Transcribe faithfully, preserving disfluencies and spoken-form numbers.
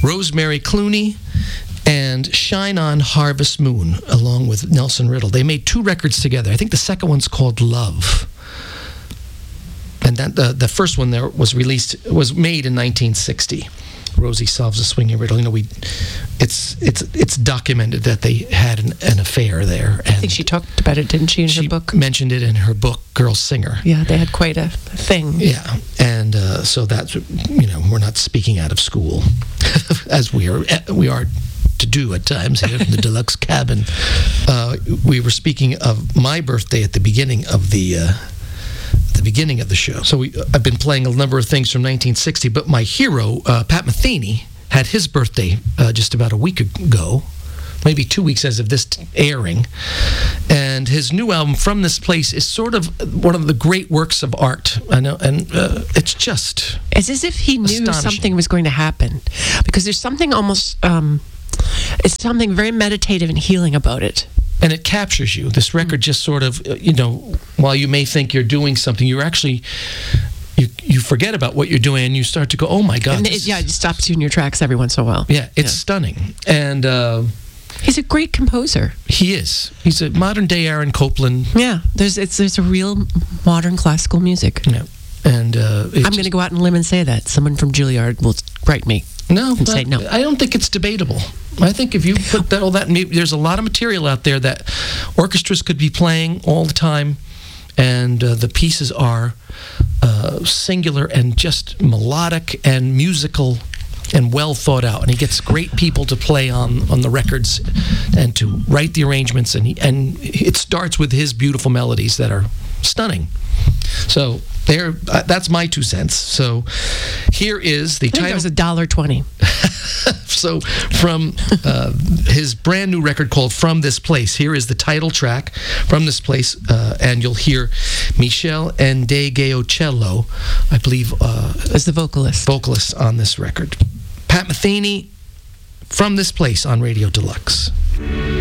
Rosemary Clooney, and Shine On Harvest Moon, along with Nelson Riddle. They made two records together. I think the second one's called Love. And that the, the first one there was released, was made in nineteen sixty. Rosie Solves a Swinging Riddle. You know, we, it's it's it's documented that they had an, an affair there. And I think she talked about it, didn't she, in she her book? mentioned it in her book, Girl Singer. Yeah, they had quite a thing. Yeah, and uh, so that's, you know, we're not speaking out of school, as we are we are to do at times here in the Deluxe Cabin. Uh, we were speaking of my birthday at the beginning of the. Uh, the beginning of the show. So we, I've been playing a number of things from nineteen sixty, but my hero, uh, Pat Metheny, had his birthday uh, just about a week ago, maybe two weeks as of this t- airing. And his new album, From This Place, is sort of one of the great works of art. I know, and uh, it's just It's as if he knew astonishing. something was going to happen. Because there's something almost, um, it's something very meditative and healing about it. And it captures you. This record just sort of, uh, you know, while you may think you're doing something, you're actually, you you forget about what you're doing and you start to go, oh my God. And this it, yeah, is- it stops you in your tracks every once in a while. yeah, it's Yeah. stunning. And uh, He's a great composer. he is. He's a modern day Aaron Copland. Yeah, there's it's there's a real modern classical music. Yeah. And uh, it's I'm going to go out on a limb and say that. Someone from Juilliard will write me. No, and say not- no. I don't think it's debatable. I think if you put that, all that, mu- there's a lot of material out there that orchestras could be playing all the time, and uh, the pieces are uh, singular and just melodic and musical and well thought out. And he gets great people to play on, on the records and to write the arrangements, and he, and it starts with his beautiful melodies that are stunning. So there, uh, that's my two cents. So here is the I think title. that was a dollar twenty. So from uh, his brand new record called From This Place, here is the title track, From This Place, uh, and you'll hear Michelle Ndegeocello, I believe, uh, As the vocalist. vocalist on this record. Pat Metheny, From This Place on Radio Deluxe.